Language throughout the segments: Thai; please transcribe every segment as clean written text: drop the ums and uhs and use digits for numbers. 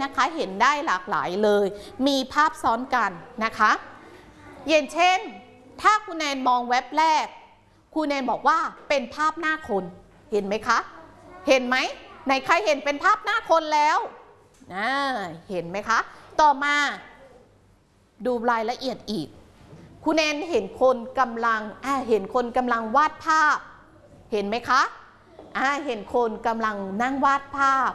นะคะเห็นได้หลากหลายเลยมีภาพซ้อนกันนะคะอย่างเช่นถ้าคุณแนนมองเว็บแรกคุณแนนบอกว่าเป็นภาพหน้าคนเห็นไหมคะเห็นไหมไหนใครเห็นเป็นภาพหน้าคนแล้วเห็นไหมคะต่อมาดูรายละเอียดอีกคุณแนนเห็นคนกำลังวาดภาพเห็นไหมคะเห็นคนกำลังนั่งวาดภาพ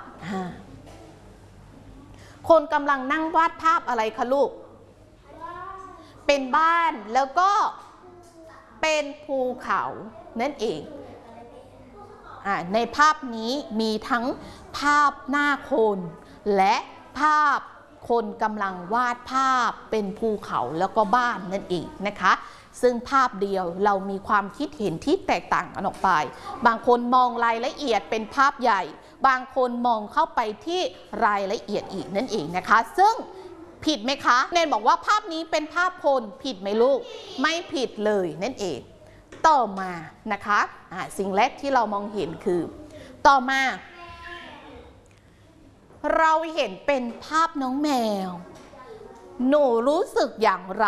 คนกำลังนั่งวาดภาพอะไรคะลูกเป็นบ้านแล้วก็เป็นภูเขานั่นเองในภาพนี้มีทั้งภาพหน้าคนและภาพคนกำลังวาดภาพเป็นภูเขาแล้วก็บ้านนั่นเองนะคะซึ่งภาพเดียวเรามีความคิดเห็นที่แตกต่างกันออกไปบางคนมองรายละเอียดเป็นภาพใหญ่บางคนมองเข้าไปที่รายละเอียดอีกนั่นเองนะคะซึ่งผิดไหมคะเนนบอกว่าภาพนี้เป็นภาพคนผิดไหมลูกไม่ผิดเลยนั่นเองต่อมานะคะสิ่งแรกที่เรามองเห็นคือต่อมาเราเห็นเป็นภาพน้องแมวหนูรู้สึกอย่างไร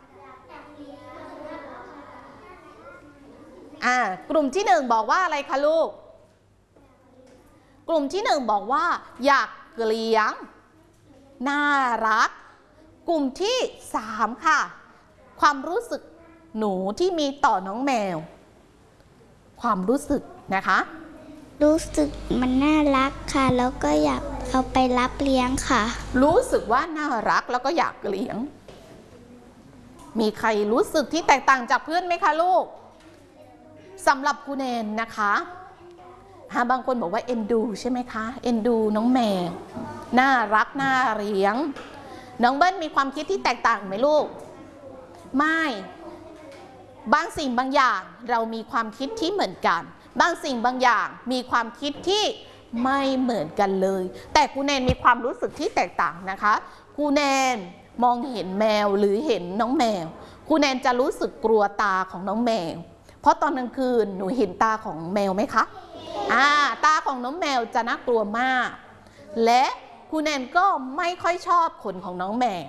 กลุ่มที่1บอกว่าอะไรคะลูกกลุ่มที่1บอกว่าอยากเลี้ยงน่ารักกลุ่มที่3ค่ะความรู้สึกหนูที่มีต่อน้องแมวความรู้สึกนะคะรู้สึกมันน่ารักค่ะแล้วก็อยากเอาไปรับเลี้ยงค่ะรู้สึกว่าน่ารักแล้วก็อยากเลี้ยงมีใครรู้สึกที่แตกต่างจากเพื่อนไหมคะลูกสำหรับคุณแนนนะคะบางคนบอกว่าเอ็นดูใช่ไหมคะเอ็นดูน้องแมวน่ารักน่าเลี้ยงน้องเบิ้ลมีความคิดที่แตกต่างไหมลูกไม่บางสิ่งบางอย่างเรามีความคิดที่เหมือนกันบางสิ่งบางอย่างมีความคิดที่ไม่เหมือนกันเลยแต่ครูแนนมีความรู้สึกที่แตกต่างนะคะครูแนนมองเห็นแมวหรือเห็นน้องแมวครูแนนจะรู้สึกกลัวตาของน้องแมวเพราะตอนกลางคืนหนูเห็นตาของแมวไหมคะตาของน้องแมวจะน่ากลัวมากและครูแนนก็ไม่ค่อยชอบขนของน้องแมว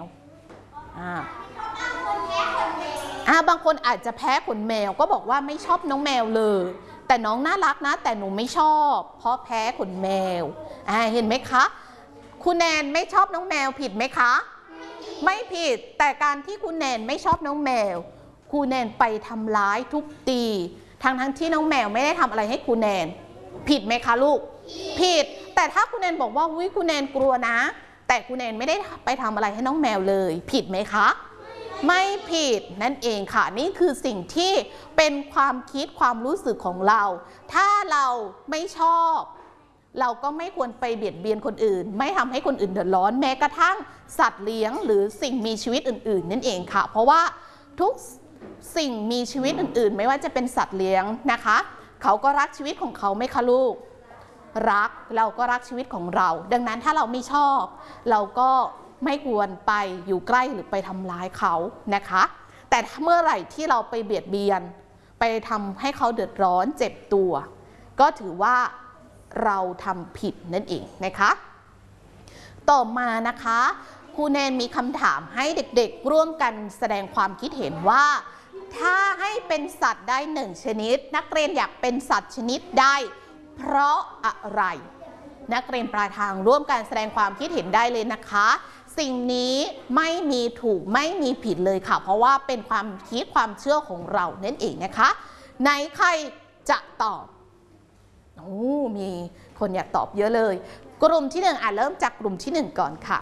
บางคนอาจจะแพ้ขนแมวก็บอกว่าไม่ชอบน้องแมวเลยแต่น้องน่ารักนะแต่หนูไม่ชอบเพราะแพ้ขนแมวเห็นไหมคะคุณแนนไม่ชอบน้องแมวผิดไหมคะไม่ผิดแต่การที่คุณแนนไม่ชอบน้องแมวคุณแนนไปทำร้ายทุบตีทั้งที่น้องแมวไม่ได้ทำอะไรให้คุณแนนผิดไหมคะลูกผิดแต่ถ้าคุณแนนบอกว่าคุณแนนกลัวนะแต่คุณแนนไม่ได้ไปทำอะไรให้น้องแมวเลยผิดไหมคะไม่ผิดนั่นเองค่ะนี่คือสิ่งที่เป็นความคิดความรู้สึกของเราถ้าเราไม่ชอบเราก็ไม่ควรไปเบียดเบียนคนอื่นไม่ทำให้คนอื่นเดือดร้อนแม้กระทั่งสัตว์เลี้ยงหรือสิ่งมีชีวิตอื่นๆนั่นเองค่ะเพราะว่าทุกสิ่งมีชีวิตอื่นๆไม่ว่าจะเป็นสัตว์เลี้ยงนะคะเขาก็รักชีวิตของเขาไหมคะลูกรักเราก็รักชีวิตของเราดังนั้นถ้าเราไม่ชอบเราก็ไม่ควรไปอยู่ใกล้หรือไปทำร้ายเขานะคะแต่เมื่อไหร่ที่เราไปเบียดเบียนไปทำให้เขาเดือดร้อนเจ็บตัวก็ถือว่าเราทำผิดนั่นเองนะคะต่อมานะคะครูแนนมีคำถามให้เด็กๆร่วมกันแสดงความคิดเห็นว่าถ้าให้เป็นสัตว์ได้1ชนิดนักเรียนอยากเป็นสัตว์ชนิดใดเพราะอะไรนักเรียนปลายทางร่วมกันแสดงความคิดเห็นได้เลยนะคะสิ่งนี้ไม่มีถูกไม่มีผิดเลยค่ะเพราะว่าเป็นความคิดความเชื่อของเรานั่นเองนะคะไหนใครจะตอบมีคนอยากตอบเยอะเลยกลุ่มที่1เริ่มจากกลุ่มที่1ก่อนค่ะ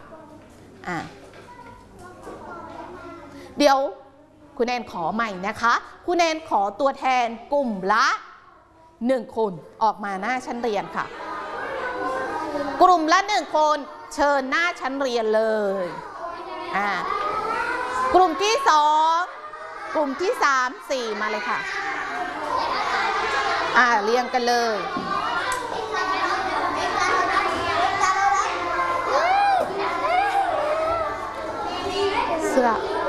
เดี๋ยวคุณแนนขอใหม่นะคะคุณแนนขอตัวแทนกลุ่มละ1คนออกมาหน้าชั้นเรียนค่ะกลุ่มละ1คนเชิญหน้าชั้นเรียนเลยกลุ่มที่2กลุ่มที่3 4มาเลยค่ะเรียงกันเลยเสื้อ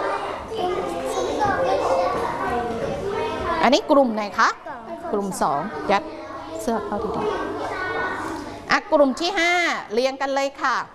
อันนี้กลุ่มไหนคะกลุ่ม2ยัดเสื้อเข้าดีๆกลุ่มที่5เรียงกันเลยค่ะ